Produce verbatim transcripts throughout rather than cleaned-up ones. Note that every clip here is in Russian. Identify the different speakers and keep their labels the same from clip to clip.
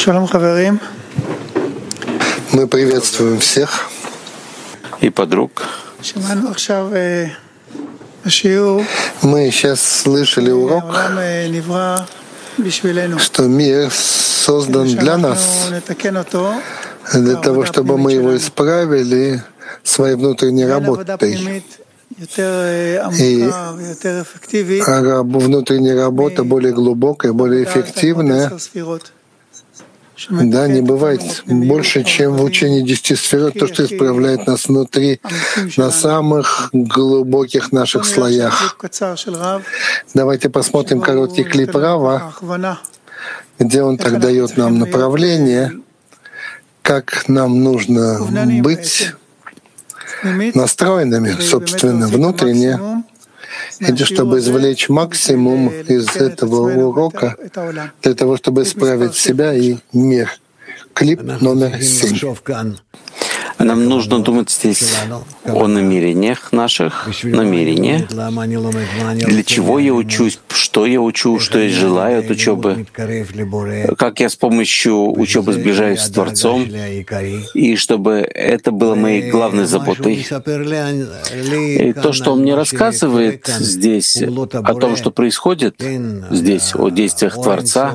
Speaker 1: Шалом, хаверим.
Speaker 2: Мы приветствуем всех.
Speaker 3: И подруг.
Speaker 2: Мы сейчас слышали урок, что мир создан для нас, для того, чтобы мы его исправили своей внутренней работой. И внутренняя работа более глубокая, более эффективная, да, не бывает больше, чем в учении десяти сферот, то, что исправляет нас внутри, на самых глубоких наших слоях. Давайте посмотрим короткий клип Рава, где он так дает нам направление, как нам нужно быть настроенными, собственно, внутренне, и чтобы извлечь максимум из этого урока для того, чтобы исправить себя и мир. Клип номер семь.
Speaker 3: Нам нужно думать здесь о намерениях наших, намерения, для чего я учусь, что я учу, что я желаю от учебы, как я с помощью учебы сближаюсь с Творцом, и чтобы это было моей главной заботой. И то, что он мне рассказывает здесь о том, что происходит здесь, о действиях Творца,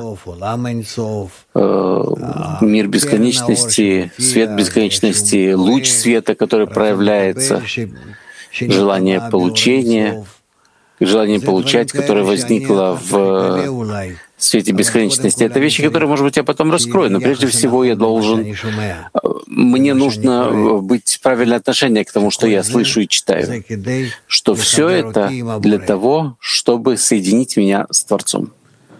Speaker 3: мир бесконечности, свет бесконечности, луч света, который проявляется, желание получения, желание получать, которое возникло в свете бесконечности. Это вещи, которые, может быть, я потом раскрою, но прежде всего я должен... Мне нужно быть в правильное отношение к тому, что я слышу и читаю, что все это для того, чтобы соединить меня с Творцом.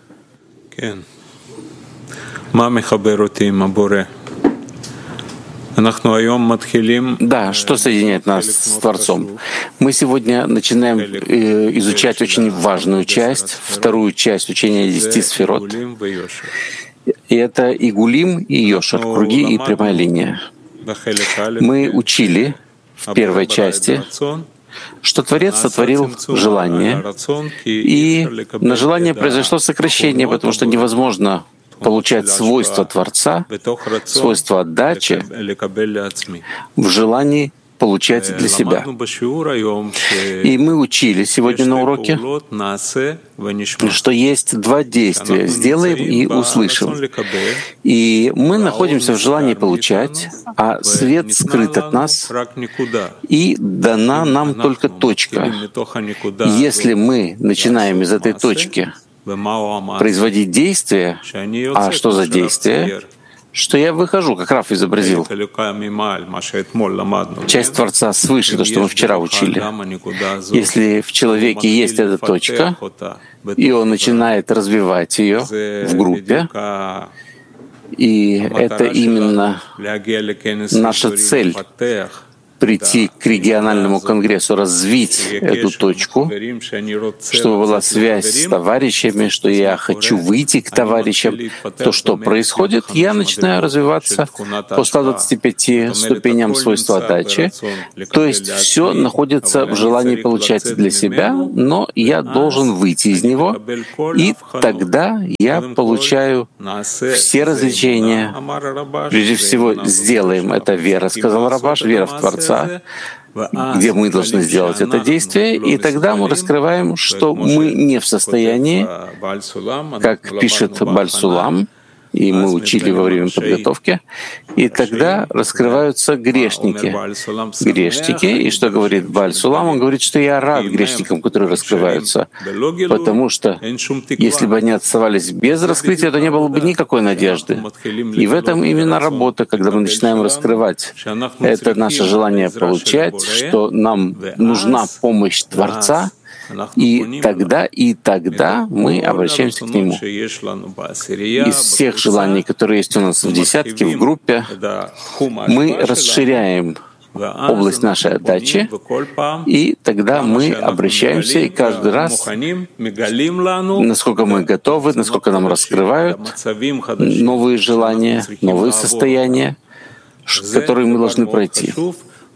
Speaker 3: Да, что соединяет нас с Творцом? Мы сегодня начинаем изучать очень важную часть, вторую часть учения десяти сферот. И это и Гулим, и Йошер, круги и прямая линия. Мы учили в первой части, что Творец сотворил желание, и на желание произошло сокращение, потому что невозможно получать свойства Творца, свойства отдачи в желании получать для себя. И мы учили сегодня на уроке, что есть два действия — сделаем и услышим. И мы находимся в желании получать, а свет скрыт от нас, и дана нам только точка. Если мы начинаем из этой точки производить действия, а что за действие? Что я выхожу, как Раф изобразил. Часть Творца свыше, то, что мы вчера учили. Если в человеке есть эта точка, и он начинает развивать ее в группе, и это именно наша цель — прийти к региональному конгрессу, развить эту точку, чтобы была связь с товарищами, что я хочу выйти к товарищам. То, что происходит, я начинаю развиваться по ста двадцати пяти ступеням свойства отдачи. То есть все находится в желании получать для себя, но я должен выйти из него, и тогда я получаю все развлечения. Прежде всего, сделаем это вера, сказал Рабаш, вера в Творца, где мы должны сделать это действие, и тогда мы раскрываем, что мы не в состоянии, как пишет Баль-Сулам, и мы учили во время подготовки, и тогда раскрываются грешники. Грешники, и что говорит Баль-Сулам? Он говорит, что я рад грешникам, которые раскрываются, потому что если бы они оставались без раскрытия, то не было бы никакой надежды. И в этом именно работа, когда мы начинаем раскрывать. Это наше желание получать, что нам нужна помощь Творца, и тогда, и тогда мы обращаемся к Нему. Из всех желаний, которые есть у нас в десятке, в группе, мы расширяем область нашей отдачи, и тогда мы обращаемся, и каждый раз, насколько мы готовы, насколько нам раскрывают новые желания, новые состояния, которые мы должны пройти.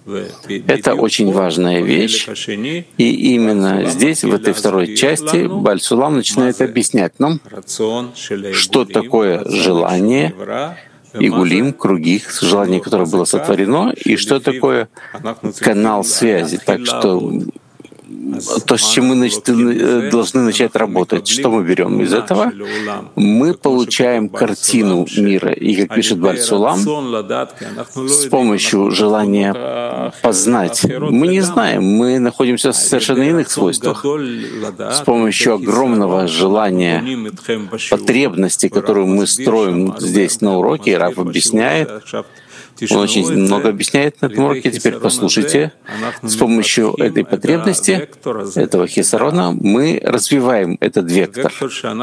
Speaker 3: Это очень важная вещь. И именно здесь, в этой второй части, Бааль Сулам начинает объяснять нам, что такое желание, игулим, круги, желание, которое было сотворено, и что такое канал связи. Так что то, с чем мы значит, должны начать работать, что мы берем из этого? Мы получаем картину мира. И, как пишет Бааль Сулам, с помощью желания познать, мы не знаем, мы находимся в совершенно иных свойствах. С помощью огромного желания, потребности, которую мы строим здесь на уроке, Рав объясняет, он очень много объясняет на этом уроке. Теперь послушайте. С помощью этой потребности, этого хисарона, мы развиваем этот вектор.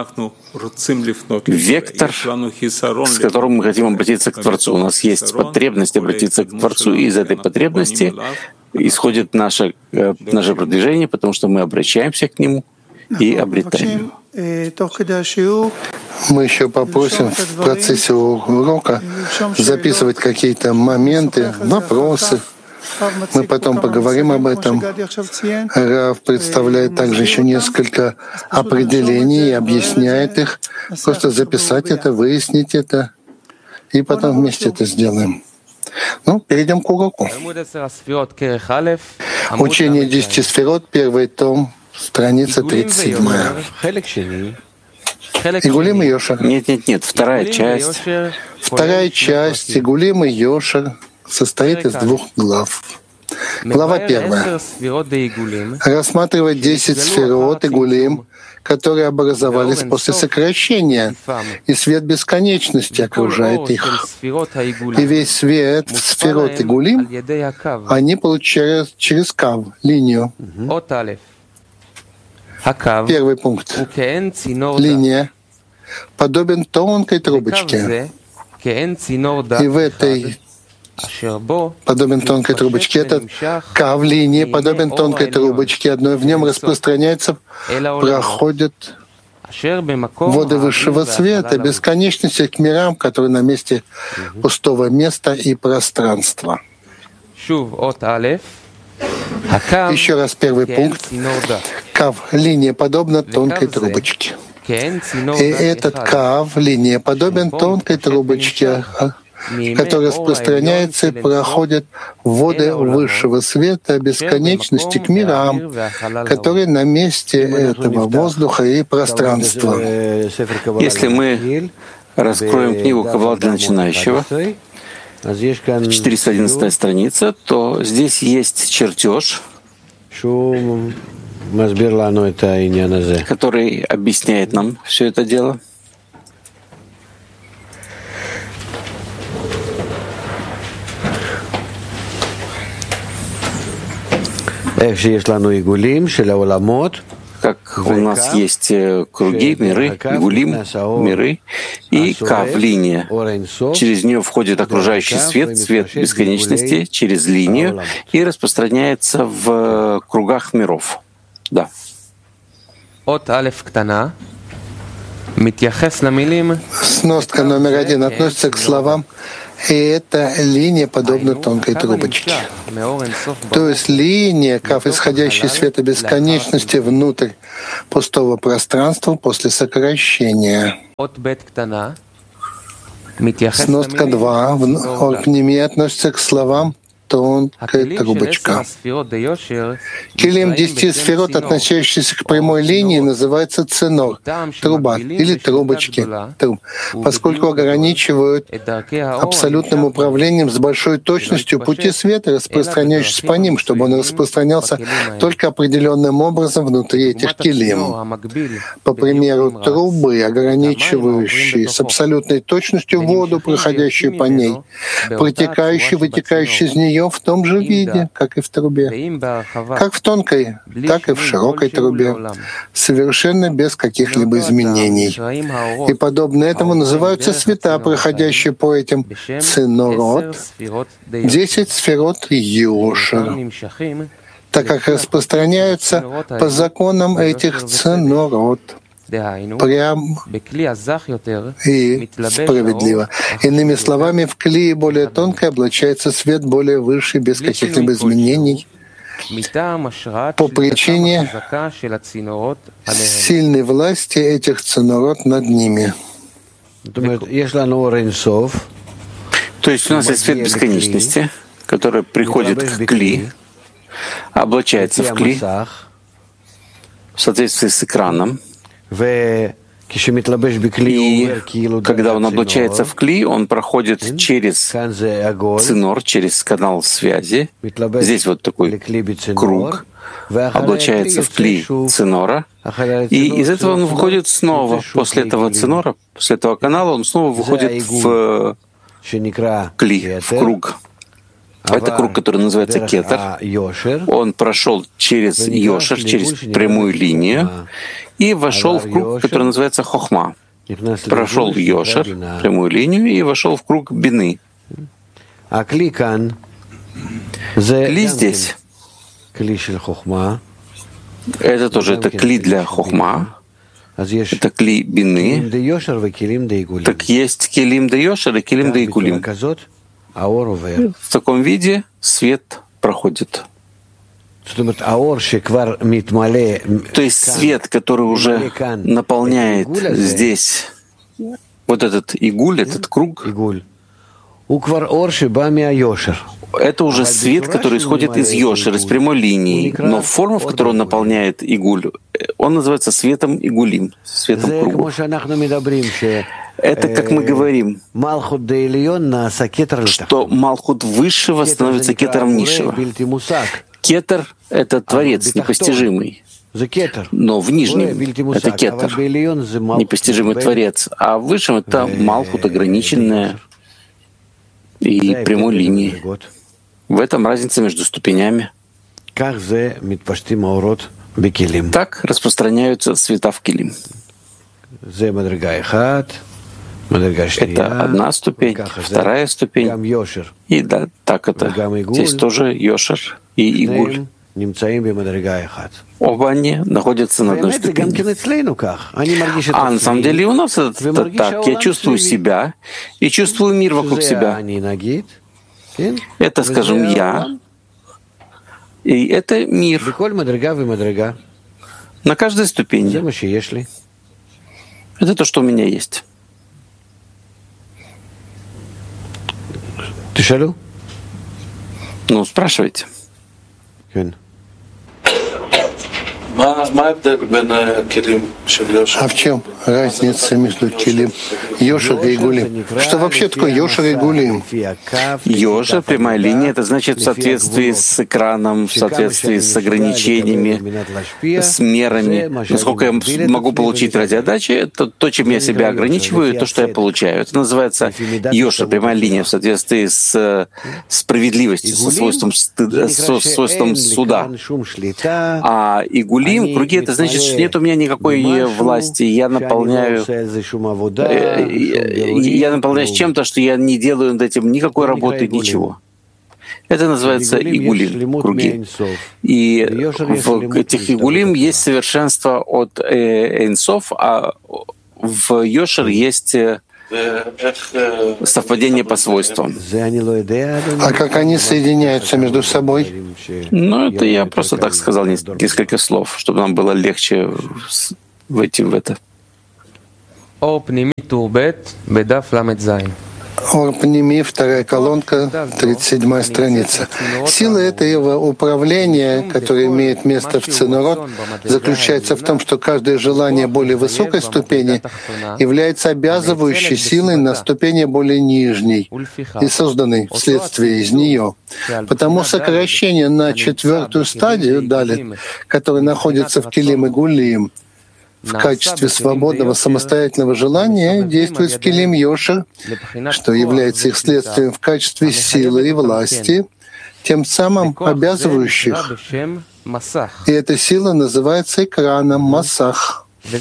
Speaker 3: Вектор, с которым мы хотим обратиться к Творцу. У нас есть потребность обратиться к Творцу, и из этой потребности исходит наше, наше продвижение, потому что мы обращаемся к Нему и обретаем.
Speaker 2: Мы еще попросим в процессе урока записывать какие-то моменты, вопросы. Мы потом поговорим об этом. Рав представляет также еще несколько определений и объясняет их. Просто записать это, выяснить это, и потом вместе это сделаем. Ну, перейдем к уроку. Учение десяти сферот, первый том, страница тридцать седьмая. Игулим и Йошер.
Speaker 3: Нет, нет, нет. Вторая часть.
Speaker 2: Вторая часть Игулим и Йошер состоит из двух глав. Глава первая рассматривает десять сферот Игулим, которые образовались после сокращения, и свет бесконечности окружает их. И весь свет сферот Игулим они получают через кав, линию. Первый пункт. Линия подобен тонкой трубочке. И в этой подобен тонкой трубочке. Этот кав линии подобен тонкой трубочке. Одной в нем распространяется, проходит воды высшего света, бесконечности к мирам, которые на месте пустого места и пространства. Еще раз первый пункт. Кав линия подобна тонкой трубочке. И этот кав линия подобен тонкой трубочке, который распространяется и проходит воды высшего света бесконечности к мирам, которые на месте этого воздуха и пространства.
Speaker 3: Если мы раскроем книгу «Каббала для начинающего», четыреста одиннадцатая страница, то здесь есть чертеж, который объясняет нам все это дело. Как у нас есть круги, миры, игулим, миры, и кав, линия. Через нее входит окружающий свет, свет бесконечности, через линию, и распространяется в кругах миров. Да.
Speaker 2: Сноска номер один относится к словам «и эта линия подобна тонкой трубочке». То есть линия, кав, исходящий света бесконечности внутрь пустого пространства после сокращения. Сноска два в Орпними относится к словам «тонкая трубочка». Килим десяти сферот, относящийся к прямой линии, называется ценор, труба или трубочки, труб, поскольку ограничивают абсолютным управлением с большой точностью пути света, распространяющиеся по ним, чтобы он распространялся только определенным образом внутри этих килим. По примеру трубы, ограничивающей с абсолютной точностью воду, проходящую по ней, протекающую, вытекающую из нее в том же виде, как и в трубе, как в тонкой, так и в широкой трубе, совершенно без каких-либо изменений. И подобно этому называются света, проходящие по этим ценорот, десять сферот Йошер, так как распространяются по законам этих ценорот. прям и справедливо. Иными словами, в клее более тонкой облачается свет более высший, без каких-либо изменений, по причине сильной власти этих ценорот над ними.
Speaker 3: То есть у нас есть свет бесконечности, который приходит к кли, облачается в кли в соответствии с экраном. И когда он облачается в кли, он проходит через цинор, через канал связи. Здесь вот такой круг, облачается в кли цинора, и из этого он выходит снова. После этого цинора, после этого канала он снова выходит в кли, в круг. Это круг, который называется кетер. Он прошел через йошер, через прямую линию, и вошел в круг, который называется хохма. Прошел йошер, прямую линию, и вошел в круг бины. Кли здесь. Это тоже это кли для хохма. Это кли бины. Так есть килим де йошер и килим де игулим. В таком виде свет проходит. То есть свет, который уже наполняет здесь вот этот игуль, этот круг, это уже свет, который исходит из йошер, из прямой линии. Но форма, в которой он наполняет игуль, он называется светом игулим, светом круга. Это, как мы говорим, что Малхут высшего становится кетером низшего. Кетер — это Творец непостижимый, но в нижнем — это кетер, непостижимый Творец, а в высшем — это Малхут, ограниченная и прямой линии. В этом разница между ступенями. Так распространяются света в килим. Это одна ступень, вторая ступень. И да, так это. Здесь тоже йошер и игуль. Оба они находятся на одной ступени. А на самом деле у нас это так. Я чувствую себя и чувствую мир вокруг себя. Это, скажем, я. И это мир. На каждой ступени. Это то, что у меня есть. Ну, спрашивайте.
Speaker 2: А в чем разница между килим йошер и игулим? Что вообще такое йошер и игулим?
Speaker 3: Йошер, прямая линия, это значит в соответствии с экраном, в соответствии с ограничениями, с мерами. Насколько я могу получить ради отдачи, это то, чем я себя ограничиваю, то, что я получаю. Это называется йошер, прямая линия, в соответствии с справедливостью, со свойством, со свойством суда. А игулим, круги, это значит, что нет у меня никакой власти. Я наполняю, я наполняюсь чем-то, что я не делаю над этим никакой работы, ничего. Это называется игулим, круги. И в этих игулим есть совершенство от эйнсоф, а в йошер есть совпадение по свойствам.
Speaker 2: А как они соединяются между собой?
Speaker 3: Ну, это я просто так сказал несколько слов, чтобы нам было легче войти в это.
Speaker 2: Орпними, вторая колонка, тридцать седьмая страница. Сила этого управления, которое имеет место в цинорот, заключается в том, что каждое желание более высокой ступени является обязывающей силой на ступени более нижней и созданной вследствие из нее. Потому сокращение на четвертую стадию, далее, которая находится в килим и гулим, в качестве свободного самостоятельного желания действует в килим йошер, что является их следствием в качестве силы и власти, тем самым обязывающих. И эта сила называется экраном масах. И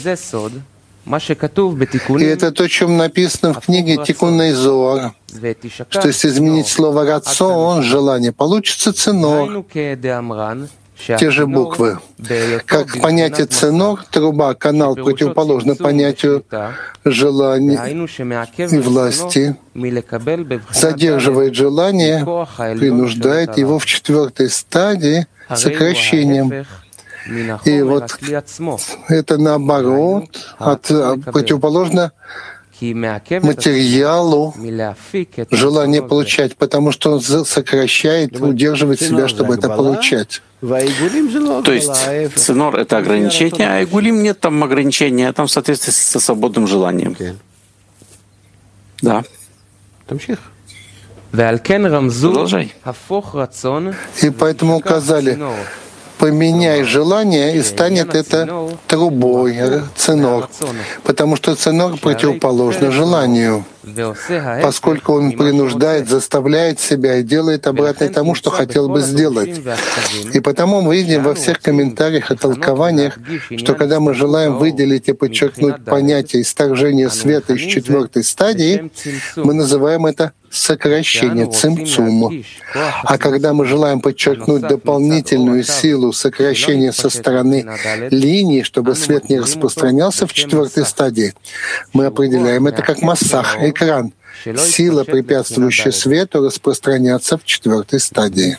Speaker 2: это то, о чем написано в книге Тикуней Зоар, что если изменить слово «рацион», желание, получится цинор. те же буквы. Как понятие ценор, труба, канал противоположно понятию желания и власти, задерживает желание, принуждает его в четвертой стадии сокращением. И вот это наоборот, от, противоположно материалу желание получать, потому что он сокращает, удерживает себя, чтобы это получать.
Speaker 3: То есть ценор — это ограничение, а игулим нет там ограничения, а там в соответствии со свободным желанием. Да. Продолжай.
Speaker 2: И поэтому указали: поменяй желание, и станет это трубой, ценор, потому что ценор противоположно желанию, поскольку он принуждает, заставляет себя и делает обратно тому, что хотел бы сделать. И потому мы видим во всех комментариях и толкованиях, что когда мы желаем выделить и подчеркнуть понятие исторжения света из четвертой стадии, мы называем это сокращение, цимцум. А когда мы желаем подчеркнуть дополнительную силу сокращения со стороны линии, чтобы свет не распространялся в четвертой стадии, мы определяем это как массах, экран, сила, препятствующая свету распространяться в четвертой стадии.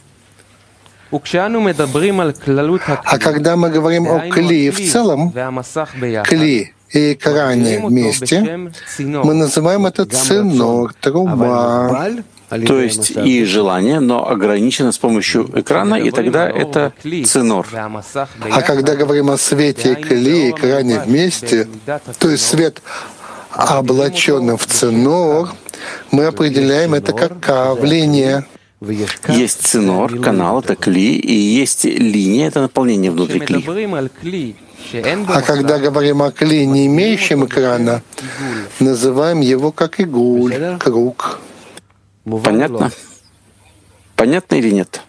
Speaker 2: А когда мы говорим о кли в целом, кли и экране вместе, мы называем это ценор, труба.
Speaker 3: То есть и желание, но ограничено с помощью экрана, и тогда это ценор.
Speaker 2: А когда говорим о свете и кли, экране вместе, то есть свет облаченным в ценор, мы определяем это как кав, линия.
Speaker 3: Есть ценор, канал — это кли, и есть линия — это наполнение внутри кли.
Speaker 2: А когда говорим о кли, не имеющем экрана, называем его как игуль, круг.
Speaker 3: Понятно? Понятно или нет?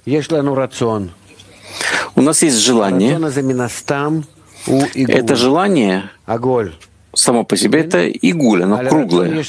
Speaker 3: У нас есть желание. Это желание само по себе — это игуль, оно круглое.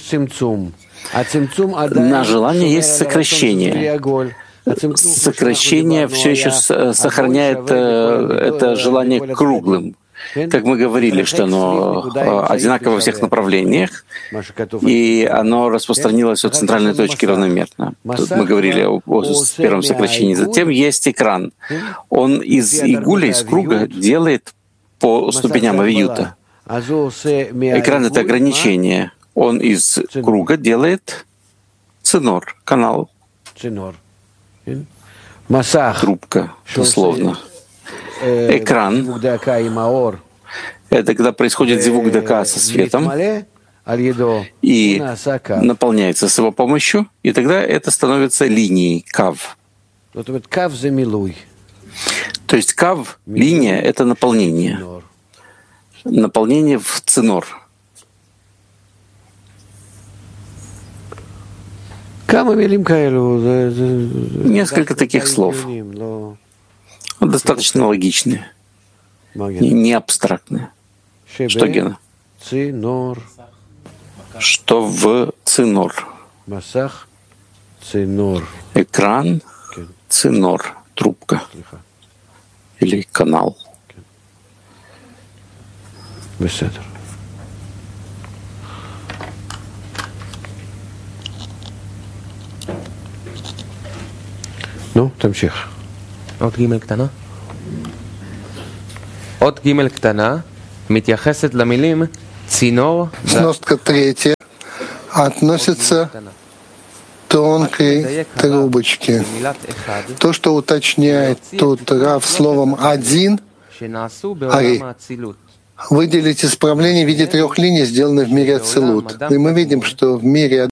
Speaker 3: На желание есть сокращение. Сокращение все еще сохраняет это желание круглым. Как мы говорили, что оно одинаково во всех направлениях, и оно распространилось от центральной точки равномерно. Тут мы говорили о, о первом сокращении. Затем есть экран. Он из игуля, из круга делает по ступеням авиюта. Экран — это ограничение. Он из круга делает ценор, канал. Трубка, дословно. Экран — это когда происходит зивук дака со светом и наполняется с его помощью, и тогда это становится линией, кав. То есть кав, линия — это наполнение. Наполнение в ценор. Несколько таких слов. Достаточно логичные, не абстрактные. Что, Гена? Что в ценор? Экран, ценор, трубка или канал.
Speaker 1: נו, תמשיך. עוד ג' קטנה. עוד ג' קטנה מתייחסת למילים צינור.
Speaker 2: Сноска третья относится к тонкой трубочке. То, что уточняет тут Рав словом «один», ари, выделить исправление в виде трех линий, сделанных в мире Ацилут. И мы видим, что в мире